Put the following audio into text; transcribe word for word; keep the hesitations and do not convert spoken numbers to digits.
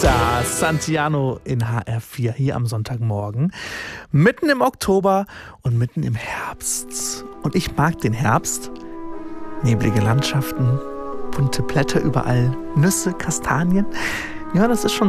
Da Santiano in H R vier hier am Sonntagmorgen, mitten im Oktober und mitten im Herbst. Und ich mag den Herbst. Neblige Landschaften, bunte Blätter überall, Nüsse, Kastanien. Ja, das ist schon